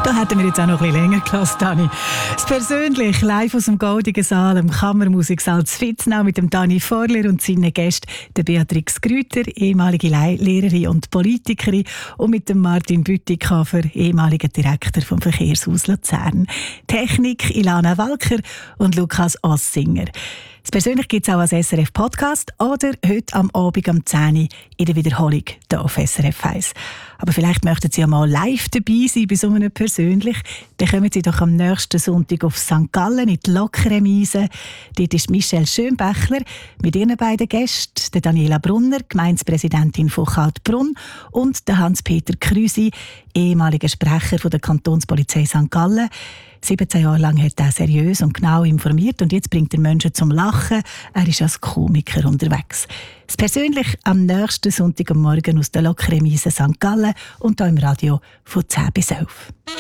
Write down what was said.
Da hätten wir jetzt auch noch ein bisschen länger gelassen, Dani. Das persönlich live aus dem Goldigen Saal, im Kammermusiksaal zu Vitznau mit dem Dani Vorler und seinen Gästen, der Beatrix Grüter, ehemalige Lehrerin und Politikerin, und mit dem Martin Bütikofer, ehemaliger Direktor vom Verkehrshaus Luzern. Technik Ilana Walker und Lukas Ossinger. Das persönlich gibt es auch als SRF-Podcast oder heute am Abend um 10 Uhr in der Wiederholung hier auf SRF 1. Aber vielleicht möchten Sie ja mal live dabei sein bei so einem persönlich. Dann kommen Sie doch am nächsten Sonntag auf St. Gallen in die Lokremise. Dort ist Michelle Schönbächler mit ihren beiden Gästen, der Daniela Brunner, Gemeindepräsidentin von Kaltbrunn, und der Hans-Peter Krüsi, ehemaliger Sprecher von der Kantonspolizei St. Gallen. 17 Jahre lang hat er seriös und genau informiert und jetzt bringt er Menschen zum Lachen. Er ist als Komiker unterwegs. Das persönlich am nächsten Sonntagmorgen aus der Lokremise St. Gallen und hier im Radio von 10 bis 11.